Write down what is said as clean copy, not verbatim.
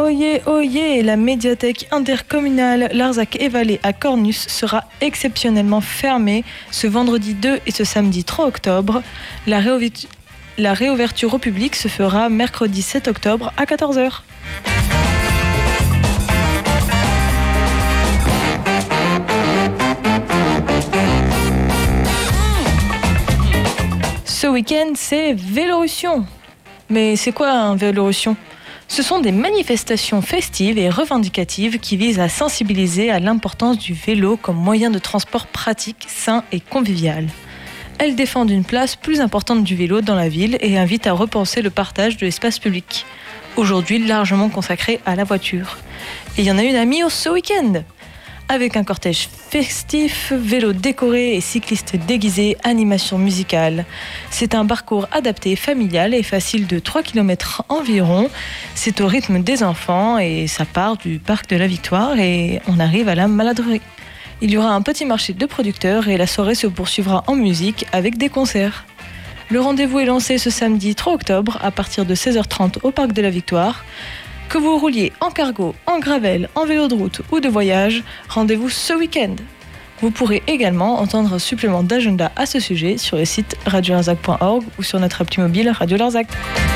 Oyez, la médiathèque intercommunale Larzac et Vallée à Cornus sera exceptionnellement fermée ce vendredi 2 et ce samedi 3 octobre. La réouverture au public se fera mercredi 7 octobre à 14h. Ce week-end, c'est Vélorussion. Mais c'est quoi un Vélorussion ? Ce sont des manifestations festives et revendicatives qui visent à sensibiliser à l'importance du vélo comme moyen de transport pratique, sain et convivial. Elles défendent une place plus importante du vélo dans la ville et invitent à repenser le partage de l'espace public, aujourd'hui largement consacré à la voiture. Et il y en a une à Millau ce week-end, avec un cortège festif, vélo décoré et cyclistes déguisés, animation musicale. C'est un parcours adapté, familial et facile de 3 km environ. C'est au rythme des enfants et ça part du parc de la Victoire et on arrive à la Maladrerie. Il y aura un petit marché de producteurs et la soirée se poursuivra en musique avec des concerts. Le rendez-vous est lancé ce samedi 3 octobre à partir de 16h30 au parc de la Victoire. Que vous rouliez en cargo, en gravel, en vélo de route ou de voyage, rendez-vous ce week-end. Vous pourrez également entendre un supplément d'agenda à ce sujet sur le site radiolarzac.org ou sur notre appli mobile Radio Larzac.